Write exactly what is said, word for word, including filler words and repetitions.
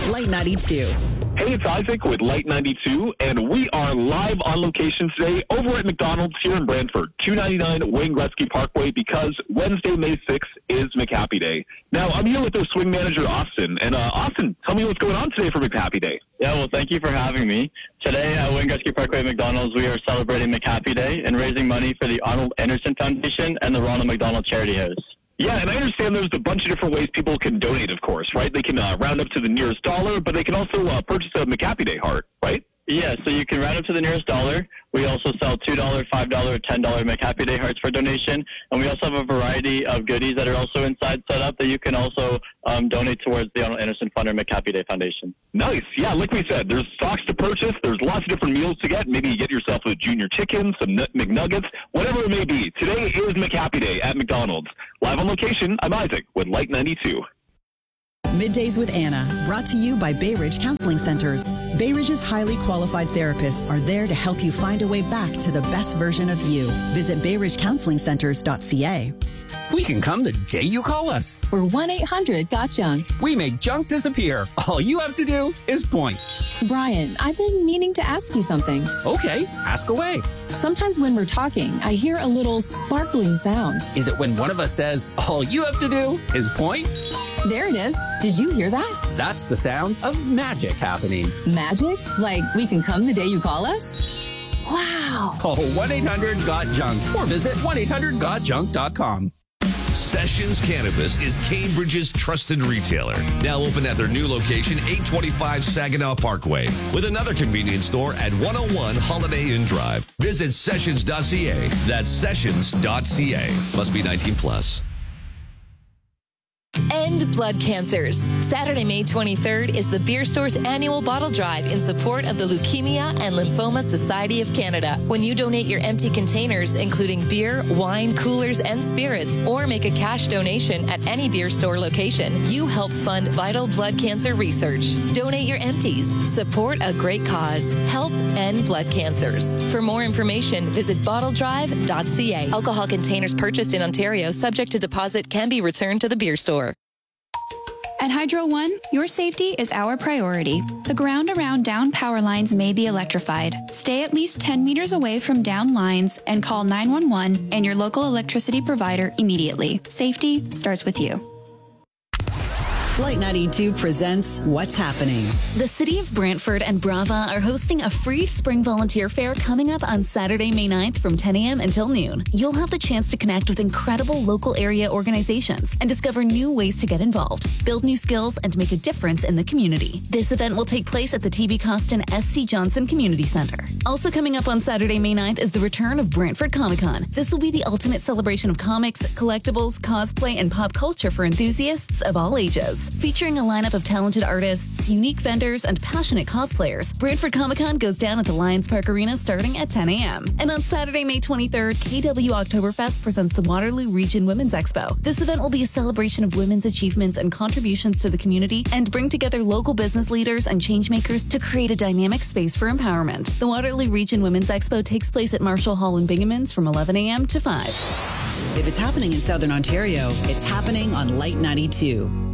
Light ninety-two. Hey, it's Isaac with Light ninety-two, and we are live on location today over at McDonald's here in Brantford, two ninety-nine Wayne Gretzky Parkway, because Wednesday, May sixth is McHappy Day. Now, I'm here with their swing manager, Austin. And, uh, Austin, tell me what's going on today for McHappy Day. Yeah, well, thank you for having me. Today at Wayne Gretzky Parkway McDonald's, we are celebrating McHappy Day and raising money for the Arnold Anderson Foundation and the Ronald McDonald Charity House. Yeah, and I understand there's a bunch of different ways people can donate, of course, right? They can uh, round up to the nearest dollar, but they can also uh, purchase a McHappy Day heart, right? Yeah, so you can round up to the nearest dollar. We also sell two dollars, five dollars, ten dollars McHappy Day hearts for donation. And we also have a variety of goodies that are also inside set up that you can also um, donate towards the Arnold Anderson Fund or McHappy Day Foundation. Nice. Yeah, like we said, there's stocks to purchase. There's lots of different meals to get. Maybe you get yourself a junior chicken, some McNuggets, whatever it may be. Today is McHappy Day at McDonald's. Live on location, I'm Isaac with Light ninety-two. Middays with Anna, brought to you by Bay Ridge Counseling Centers. Bay Ridge's highly qualified therapists are there to help you find a way back to the best version of you. Visit bay ridge counseling centers dot c a. We can come the day you call us. We're one eight hundred got junk. We make junk disappear. All you have to do is point. Brian, I've been meaning to ask you something. Okay, ask away. Sometimes when we're talking, I hear a little sparkling sound. Is it when one of us says, all you have to do is point? There it is. Did you hear that? That's the sound of magic happening. Magic? Like we can come the day you call us? Wow. Call one eight hundred got junk or visit one eight hundred got junk dot com. Sessions Cannabis is Cambridge's trusted retailer. Now open at their new location, eight twenty-five Saginaw Parkway, with another convenience store at one oh one Holiday Inn Drive. Visit sessions dot c a. That's sessions dot c a. Must be nineteen plus. End blood cancers. Saturday, May twenty-third is the Beer Store's annual bottle drive in support of the Leukemia and Lymphoma Society of Canada. When you donate your empty containers, including beer, wine, coolers, and spirits, or make a cash donation at any Beer Store location, you help fund vital blood cancer research. Donate your empties. Support a great cause. Help end blood cancers. For more information, visit bottle drive dot c a. Alcohol containers purchased in Ontario, subject to deposit, can be returned to the Beer Store. At Hydro One, your safety is our priority. The ground around down power lines may be electrified. Stay at least ten meters away from down lines and call nine one one and your local electricity provider immediately. Safety starts with you. Light ninety-two presents What's Happening. The City of Brantford and Brava are hosting a free spring volunteer fair coming up on Saturday, May ninth from ten a.m. until noon. You'll have the chance to connect with incredible local area organizations and discover new ways to get involved, build new skills, and make a difference in the community. This event will take place at the T B Costin S C Johnson Community Center. Also coming up on Saturday, May ninth is the return of Brantford Comic Con. This will be the ultimate celebration of comics, collectibles, cosplay, and pop culture for enthusiasts of all ages. Featuring a lineup of talented artists, unique vendors, and passionate cosplayers, Brantford Comic Con goes down at the Lions Park Arena starting at ten a.m. And on Saturday, May twenty-third, K W Oktoberfest presents the Waterloo Region Women's Expo. This event will be a celebration of women's achievements and contributions to the community and bring together local business leaders and changemakers to create a dynamic space for empowerment. The Waterloo Region Women's Expo takes place at Marshall Hall in Bingamans from eleven a.m. to five. If it's happening in Southern Ontario, it's happening on Light ninety-two.